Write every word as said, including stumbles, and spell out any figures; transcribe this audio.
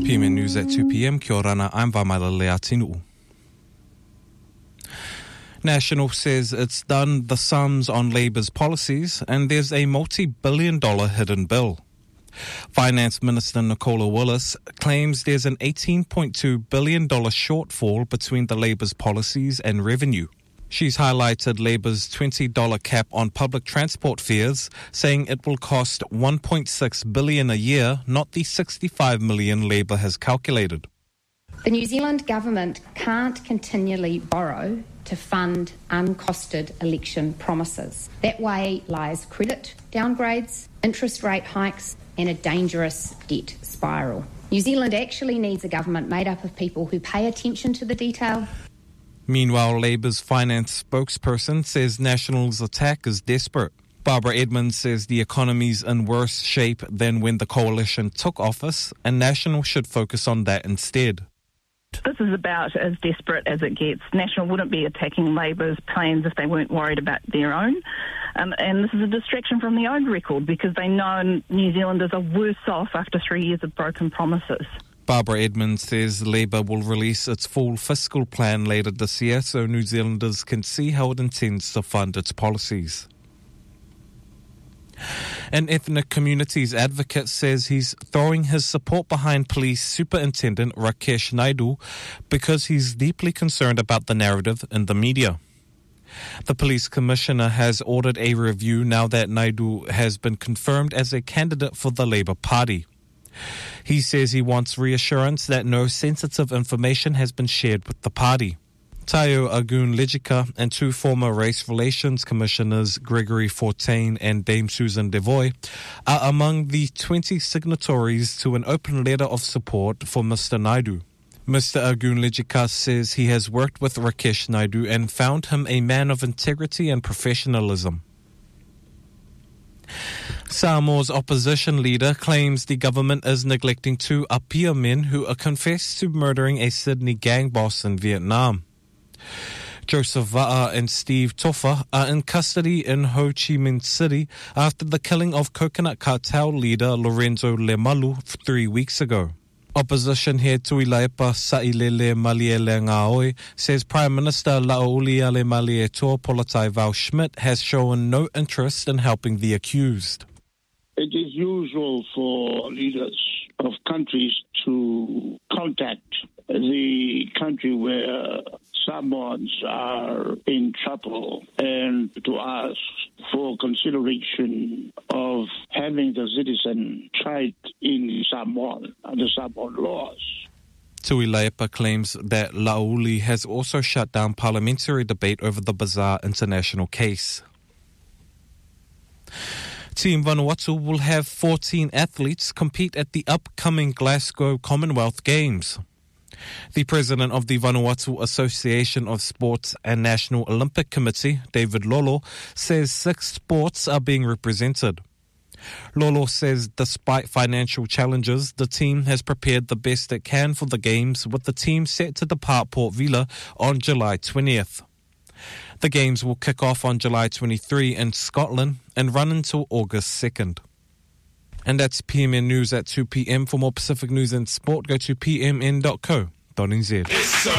P M N News at two p.m. Kia ora, I'm Vamailale Atinu. National says it's done the sums on Labour's policies and there's a multi-billion dollar hidden bill. Finance Minister Nicola Willis claims there's an eighteen point two billion dollars shortfall between the Labour's policies and revenue. She's highlighted Labour's twenty dollars cap on public transport fares, saying it will cost one point six billion dollars a year, not the sixty-five million dollars Labour has calculated. The New Zealand government can't continually borrow to fund uncosted election promises. That way lies credit downgrades, interest rate hikes, and a dangerous debt spiral. New Zealand actually needs a government made up of people who pay attention to the detail. Meanwhile, Labour's finance spokesperson says National's attack is desperate. Barbara Edmonds says the economy's in worse shape than when the coalition took office, and National should focus on that instead. This is about as desperate as it gets. National wouldn't be attacking Labour's plans if they weren't worried about their own. Um, and this is a distraction from their own record because they know New Zealanders are worse off after three years of broken promises. Barbara Edmonds says Labour will release its full fiscal plan later this year so New Zealanders can see how it intends to fund its policies. An ethnic communities advocate says he's throwing his support behind Police Superintendent Rakesh Naidu because he's deeply concerned about the narrative in the media. The police commissioner has ordered a review now that Naidu has been confirmed as a candidate for the Labour Party. He says he wants reassurance that no sensitive information has been shared with the party. Tayo Agun-Lejika and two former race relations commissioners, Gregory Fortain and Dame Susan Devoy, are among the twenty signatories to an open letter of support for Mister Naidu. Mister Agun-Lejika says he has worked with Rakesh Naidu and found him a man of integrity and professionalism. Samoa's opposition leader claims the government is neglecting two Apia men who are confessed to murdering a Sydney gang boss in Vietnam. Joseph Va'a and Steve Tofa are in custody in Ho Chi Minh City after the killing of coconut cartel leader Lorenzo Lemalu three weeks ago. Opposition head Tuilaipa Sa'ilele Maliele Ngaoi says Prime Minister La'aulia Malieto Polatai Val Schmidt has shown no interest in helping the accused. It is usual for leaders of countries to contact the country where Samoans are in trouble and to ask for consideration of having the citizen tried in Samoa under Samoan laws. Tuilaipa claims that La'auli has also shut down parliamentary debate over the bizarre international case. Team Vanuatu will have fourteen athletes compete at the upcoming Glasgow Commonwealth Games. The president of the Vanuatu Association of Sports and National Olympic Committee, David Lolo, says six sports are being represented. Lolo says despite financial challenges, the team has prepared the best it can for the Games, with the team set to depart Port Vila on July twentieth. The Games will kick off on July twenty-third in Scotland and run until August second. And that's P M N News at two p.m. For more Pacific news and sport, go to p m n dot co dot n z.